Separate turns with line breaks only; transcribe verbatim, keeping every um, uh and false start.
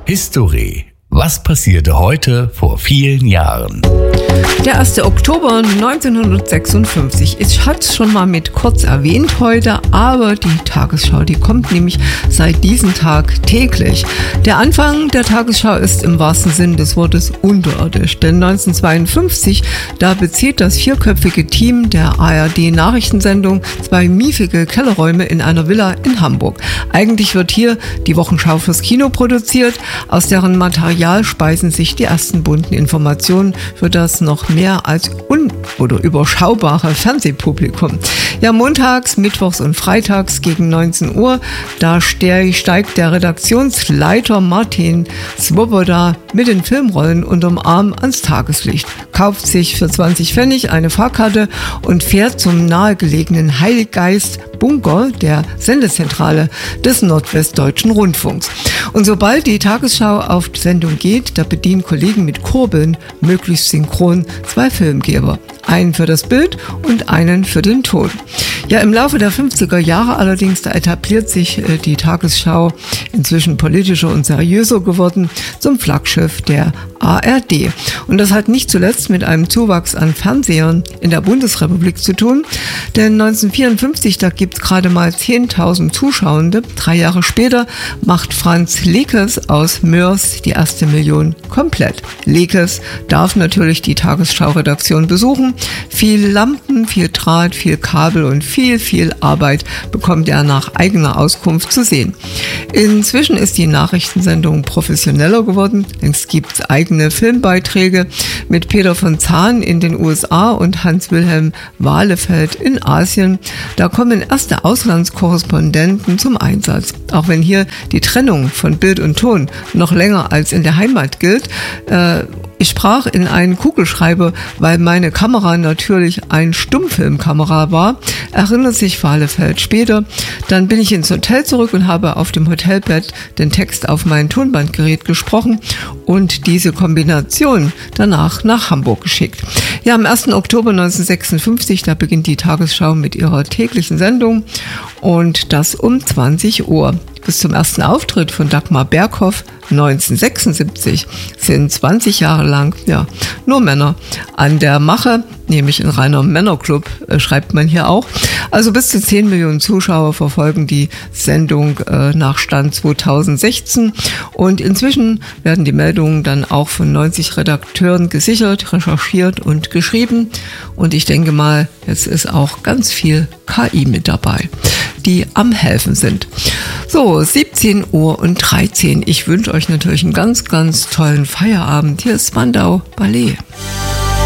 History. Was passierte heute vor vielen Jahren?
Der erste Oktober neunzehnhundertsechsundfünfzig. Ich hatte es schon mal mit kurz erwähnt heute, aber die Tagesschau, die kommt nämlich seit diesem Tag täglich. Der Anfang der Tagesschau ist im wahrsten Sinn des Wortes unterirdisch, denn neunzehnhundertzweiundfünfzig, da bezieht das vierköpfige Team der A R D-Nachrichtensendung zwei miefige Kellerräume in einer Villa in Hamburg. Eigentlich wird hier die Wochenschau fürs Kino produziert, aus deren Material speisen sich die ersten bunten Informationen für das noch mehr als un- oder überschaubare Fernsehpublikum. Ja, montags, mittwochs und freitags gegen neunzehn Uhr, da steigt der Redaktionsleiter Martin Swoboda mit den Filmrollen unterm Arm ans Tageslicht, kauft sich für zwanzig Pfennig eine Fahrkarte und fährt zum nahegelegenen Heiliggeist Bunker der Sendezentrale des Nordwestdeutschen Rundfunks. Und sobald die Tagesschau auf die Sendung geht, da bedienen Kollegen mit Kurbeln möglichst synchron zwei Filmgeber. Einen für das Bild und einen für den Ton. Ja, im Laufe der fünfziger Jahre allerdings, da etabliert sich äh, die Tagesschau, inzwischen politischer und seriöser geworden, zum Flaggschiff der A R D. Und das hat nicht zuletzt mit einem Zuwachs an Fernsehern in der Bundesrepublik zu tun, denn neunzehnhundertvierundfünfzig, da gibt es gerade mal zehntausend Zuschauende. Drei Jahre später macht Franz Lekes aus Mörs die erste Million komplett. Lekes darf natürlich die Tagesschau-Redaktion besuchen. Viel Lampen, viel Draht, viel Kabel und viel, viel Arbeit bekommt er nach eigener Auskunft zu sehen. Inzwischen ist die Nachrichtensendung professioneller geworden. Längst gibt es eigene Filmbeiträge mit Peter von Zahn in den U S A und Hans-Wilhelm Wahlefeld in Asien. Da kommen erste Auslandskorrespondenten zum Einsatz. Auch wenn hier die Trennung von Bild und Ton noch länger als in der Heimat gilt. Äh, Ich sprach in einen Kugelschreiber, weil meine Kamera natürlich ein Stummfilmkamera war, erinnert sich Wahlefeld später. Dann bin ich ins Hotel zurück und habe auf dem Hotelbett den Text auf mein Tonbandgerät gesprochen und diese Kombination danach nach Hamburg geschickt. Ja, am ersten Oktober neunzehnhundertsechsundfünfzig, da beginnt die Tagesschau mit ihrer täglichen Sendung und das um zwanzig Uhr. Bis zum ersten Auftritt von Dagmar Berghoff neunzehnhundertsechsundsiebzig sind zwanzig Jahre lang ja nur Männer an der Mache, nämlich ein reiner Männerclub, äh, schreibt man hier auch. Also bis zu zehn Millionen Zuschauer verfolgen die Sendung äh, nach Stand zweitausendsechzehn und inzwischen werden die Meldungen dann auch von neunzig Redakteuren gesichert, recherchiert und geschrieben und ich denke mal, jetzt ist auch ganz viel K I mit dabei, die am Helfen sind. So, siebzehn Uhr und dreizehn. Ich wünsche euch natürlich einen ganz, ganz tollen Feierabend. Hier ist Spandau Ballet.